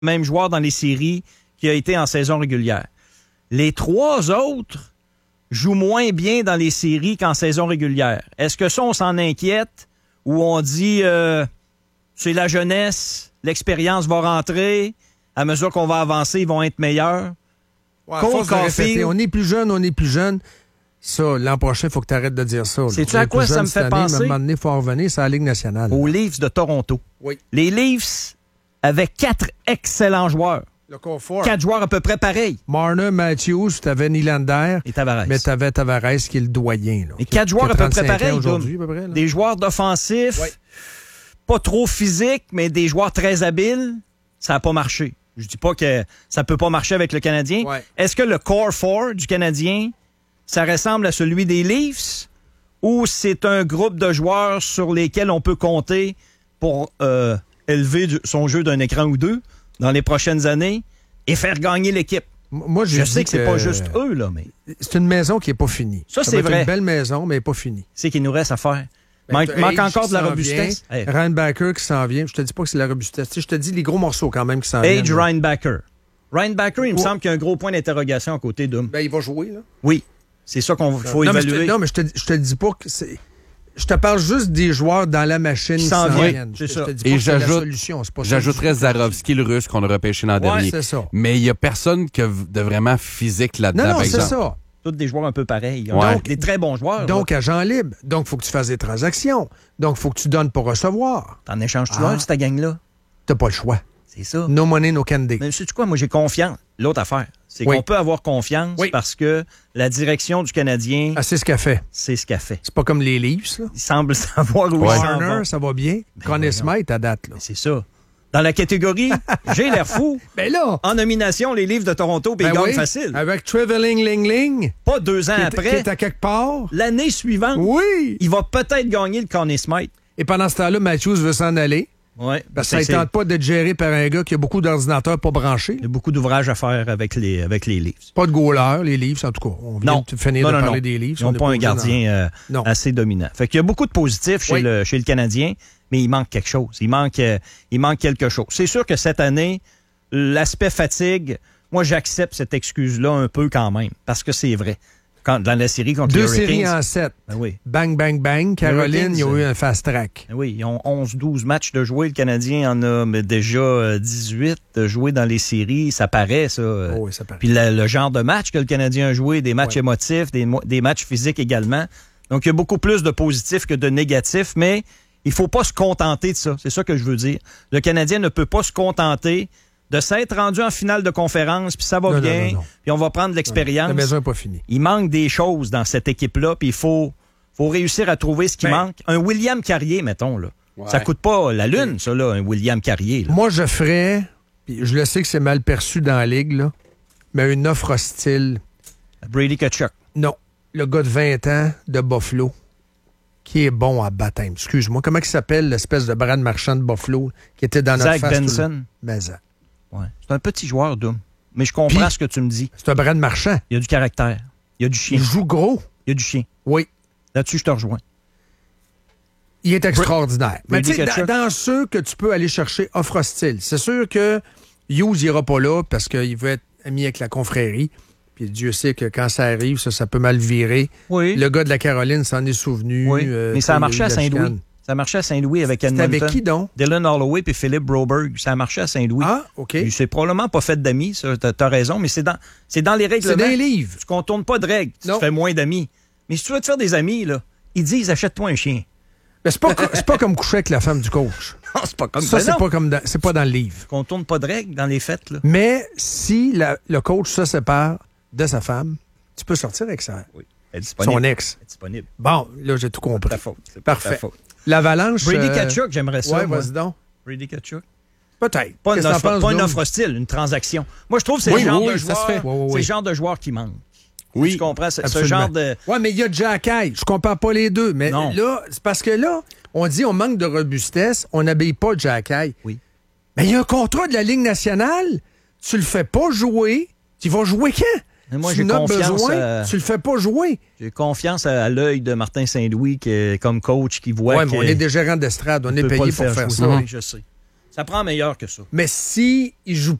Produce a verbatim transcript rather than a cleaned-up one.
même joueur dans les séries qu'il a été en saison régulière. Les trois autres jouent moins bien dans les séries qu'en saison régulière. Est-ce que ça, on s'en inquiète ou on dit euh, c'est la jeunesse, l'expérience va rentrer, à mesure qu'on va avancer, ils vont être meilleurs? Ouais, à force de répéter, on est plus jeune, on est plus jeune. Ça, l'an prochain, il faut que tu arrêtes de dire ça. Sais-tu à quoi ça me fait année, penser? À un moment donné, il faut revenir, c'est la Ligue nationale. Aux Leafs de Toronto. Oui. Les Leafs avaient quatre excellents joueurs. Le confort. Quatre joueurs à peu près pareils. Marner, Matthews, tu avais Nylander. Et Tavares. Mais tu avais Tavares qui est le doyen. Là, et quatre joueurs à peu près pareils. Aujourd'hui, à peu près, des joueurs d'offensif, oui. pas trop physiques, mais des joueurs très habiles. Ça n'a pas marché. Je dis pas que ça peut pas marcher avec le Canadien. Ouais. Est-ce que le core four du Canadien, ça ressemble à celui des Leafs ou c'est un groupe de joueurs sur lesquels on peut compter pour euh, élever son jeu d'un écran ou deux dans les prochaines années et faire gagner l'équipe? Moi, je sais que, que c'est pas juste eux, là, mais... C'est une maison qui n'est pas finie. Ça, ça c'est vrai. C'est une belle maison, mais elle n'est pas finie. C'est qu'il nous reste à faire. Ben, manque manque encore de la robustesse. Hey. Reinbacker qui s'en vient. Je te dis pas que c'est la robustesse. Tu sais, je te dis les gros morceaux quand même qui s'en viennent. Age Reinbacker. Reinbacker, il me oh. semble qu'il y a un gros point d'interrogation à côté d'Homme. Ben, il va jouer, là. Oui. C'est ça qu'il faut non, évaluer. Mais te, non, mais je te, je te dis pas que c'est... Je te parle juste des joueurs dans la machine qui s'en viennent. C'est ça. Je te dis pas Et que c'est j'ajoute, la solution. C'est pas j'ajouterais Zarovski, le russe, qu'on a repêché l'an ouais, dernier. C'est ça. Mais il n'y a personne qui a de vraiment physique là-dedans, non, non, par c'est exemple. ça. Tous des joueurs un peu pareils. Ouais. Donc, des très bons joueurs. Donc, là. agent libre. Donc, il faut que tu fasses des transactions. Donc, il faut que tu donnes pour recevoir. T'en échanges-tu ah. un de cette gang-là? T'as pas le choix. C'est ça. No money, no candy. Mais sais-tu quoi? Moi, j'ai confiance. L'autre affaire, c'est oui. qu'on peut avoir confiance oui. parce que la direction du Canadien... Ah, c'est ce qu'elle fait. C'est ce qu'elle fait. C'est pas comme les Leafs, là. Il semble savoir où ouais. ils s'en Warner, vont. ça va bien. Ben Conn Smythe, à date, là. Mais c'est ça. Dans la catégorie, j'ai l'air fou. Ben là! En nomination, les Leafs de Toronto, puis ben ils gagnent oui. facile. Avec Trevelling Ling Ling. Pas deux ans qui est, après. Qui est à quelque part. L'année suivante. Oui! Il va peut-être gagner le Conn Smythe. Et pendant ce temps-là, Matthews veut s'en aller. Oui. Parce que ça ne tente pas d'être géré par un gars qui a beaucoup d'ordinateurs pas branchés. Il y a beaucoup d'ouvrages à faire avec les, avec les Leafs. Pas de goalers, les Leafs, en tout cas. On vient non. de finir non, de non, parler non. des Leafs. Ils n'ont pas un gardien euh, assez dominant. Fait qu'il y a beaucoup de positifs chez, oui. le, chez le Canadien, mais il manque quelque chose. Il manque, euh, il manque quelque chose. C'est sûr que cette année, l'aspect fatigue, moi, j'accepte cette excuse-là un peu quand même, parce que c'est vrai. Quand, dans la série contre Deux les Hurricanes... Deux séries en sept. Ben oui. Bang, bang, bang. Caroline, ils ont eu un fast-track. Ben oui, ils ont onze douze matchs de jouer. Le Canadien en a mais déjà dix-huit de jouer dans les séries. Ça paraît, ça. Oh oui, ça paraît. Puis le, le genre de match que le Canadien a joué, des matchs ouais. émotifs, des, des matchs physiques également. Donc, il y a beaucoup plus de positifs que de négatifs, mais il faut pas se contenter de ça. C'est ça que je veux dire. Le Canadien ne peut pas se contenter de s'être rendu en finale de conférence, puis ça va non, bien, non, non, non. puis on va prendre de l'expérience. La maison n'est pas finie. Il manque des choses dans cette équipe-là, puis il faut, faut réussir à trouver ce qui ben, manque. Un William Carrier, mettons, là. Ouais. Ça coûte pas la lune, ça, là, un William Carrier. Là. Moi, je ferais, puis je le sais que c'est mal perçu dans la Ligue, là, mais une offre hostile. Brady Tkachuk. Non. Le gars de vingt ans de Buffalo, qui est bon à baptême. Excuse-moi. Comment il s'appelle, l'espèce de Brad Marchand de Buffalo, qui était dans notre Zach face? Benson. Mais ça. Ouais. C'est un petit joueur, Doom. Mais je comprends Puis, ce que tu me dis. C'est un Brad Marchand. Il y a du caractère. Il y a du chien. Il joue gros. Il y a du chien. Oui. Là-dessus, je te rejoins. Il est extraordinaire. Br- Mais tu sais, dans, dans ceux que tu peux aller chercher offre hostile, c'est sûr que Hughes n'ira pas là parce qu'il veut être ami avec la confrérie. Puis Dieu sait que quand ça arrive, ça, ça peut mal virer. Oui. Le gars de la Caroline s'en est souvenu. Oui. Euh, Mais ça a marché à la Saint-Louis. chicane. Ça a marché à Saint-Louis avec Edmonton. C'était avec qui donc? Dylan Holloway puis Philippe Broberg. Ça a marché à Saint-Louis. Ah, OK. Il s'est probablement pas fait d'amis, ça, t'as, t'as raison, mais c'est dans, c'est dans les règlements. C'est dans les livres. Tu contournes pas de règles, tu Non. te fais moins d'amis. Mais si tu veux te faire des amis, là, ils disent achète-toi un chien. Mais c'est pas, c'est pas comme coucher avec la femme du coach. Non, c'est pas comme Ça, ben c'est non. pas, comme dans, c'est pas dans le livre. Tu contournes pas de règles dans les fêtes, là. Mais si la- le coach se sépare de sa femme, tu peux sortir avec sa, Oui. Elle est disponible. son ex. Elle est disponible. Bon, là, j'ai tout C'est compris. ta faute. C'est pas Parfait. ta faute. L'avalanche... Brady euh, Tkachuk, j'aimerais ça. Ouais, moi. vas-y donc. Brady Tkachuk. Peut-être. Pas, une Qu'est-ce que offre, t'en penses, pas une Dom? offre hostile, une transaction. Moi, je trouve que c'est Oui, le genre oui, de oui, ça joueur, se fait. Oui, oui, oui. c'est le genre de joueur qui manque. Oui. Tu comprends? Ce, ce Absolument. genre de... Ouais, mais il y a Jack Eye. Je compare pas les deux. Mais Non. là, c'est parce que là, on dit on manque de robustesse, on n'habille pas Jack Eye. Oui. Mais il y a un contrat de la Ligue nationale. Tu le fais pas jouer. Tu vas jouer quand? Mais moi, tu j'ai n'as confiance besoin, à- tu le fais pas jouer. J'ai confiance à, à l'œil de Martin Saint-Louis qui est comme coach qui voit Ouais, que mais on est des gérants d'estrade, on est peut pas payé le pour faire, jouer. ça. Oui, je sais. Ça prend meilleur que ça. Mais si il joue